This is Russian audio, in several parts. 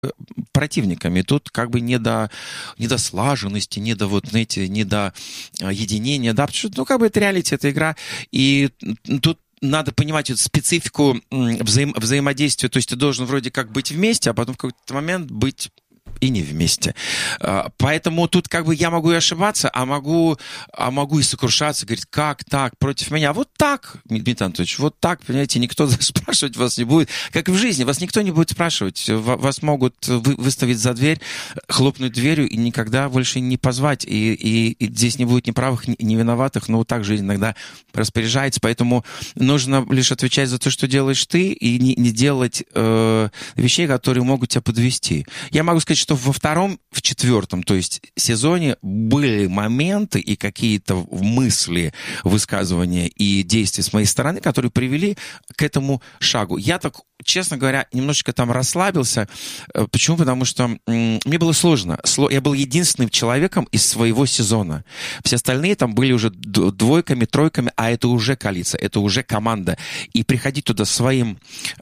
противниками. Тут как бы не до слаженности, не до вот, знаете, не до единения, да, потому что, ну, как бы это реалити, это игра, и тут надо понимать эту специфику взаимодействия, то есть ты должен вроде как быть вместе, а потом в какой-то момент быть и не вместе. Поэтому тут как бы я могу и ошибаться, а могу и сокрушаться, говорить, как так, против меня? Вот так, Дмитрий Анатольевич, вот так, понимаете, никто спрашивать вас не будет. Как и в жизни, вас никто не будет спрашивать. Вас могут выставить за дверь, хлопнуть дверью и никогда больше не позвать. И здесь не будет ни правых, ни виноватых, но вот так жизнь иногда распоряжается. Поэтому нужно лишь отвечать за то, что делаешь ты, и не делать вещей, которые могут тебя подвести. Я могу сказать, что во втором, в четвертом, то есть сезоне были моменты и какие-то мысли, высказывания и действия с моей стороны, которые привели к этому шагу. Я так, честно говоря, немножечко там расслабился. Почему? Потому что мне было сложно. Я был единственным человеком из своего сезона. Все остальные там были уже двойками, тройками, а это уже коалиция, это уже команда. И приходить туда со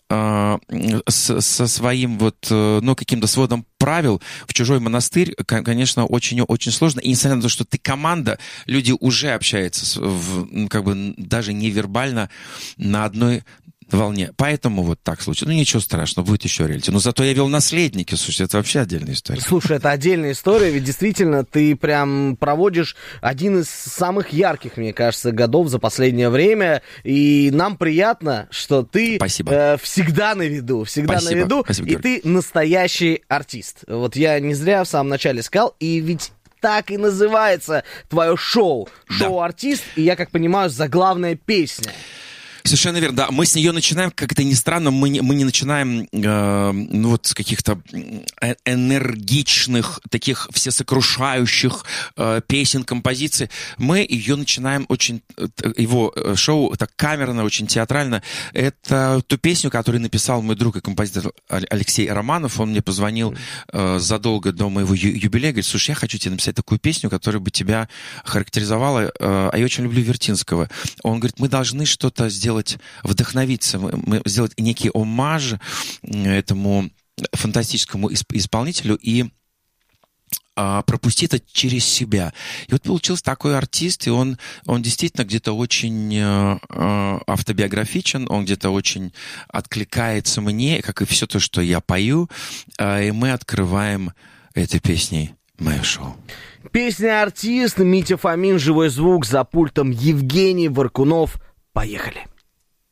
своим вот, ну, каким-то сводом правил в чужой монастырь, конечно, очень-очень сложно. И несмотря на то, что ты команда, люди уже общаются как бы даже невербально на одной волне. Поэтому вот так случилось. Ну, ничего страшного, будет еще реалити. Но зато я вел «Наследники». Слушай, это вообще отдельная история. Слушай, это отдельная история, ведь действительно ты прям проводишь один из самых ярких, мне кажется, годов за последнее время. И нам приятно, что ты всегда на виду. Всегда на виду. Спасибо, и ты настоящий артист. Вот я не зря в самом начале сказал. И ведь так и называется твое шоу. Шоу-артист. И я, как понимаю, заглавная песня. Совершенно верно, да. Мы с нее начинаем, как это ни странно, мы не начинаем ну, вот с каких-то энергичных, таких всесокрушающих песен, композиций. Мы ее начинаем очень, его шоу так камерно, очень театрально. Это ту песню, которую написал мой друг и композитор Алексей Романов. Он мне позвонил задолго до моего юбилея, говорит, слушай, я хочу тебе написать такую песню, которая бы тебя характеризовала. А я очень люблю Вертинского. Он говорит, мы должны что-то сделать, вдохновиться, сделать некий оммаж этому фантастическому исполнителю и пропустить это через себя. И вот получился такой артист, и он действительно где-то очень автобиографичен, он где-то очень откликается мне, как и все то, что я пою, и мы открываем этой песней мое шоу. Песня «Артист», Митя Фомин, живой звук, за пультом Евгений Варкунов. Поехали.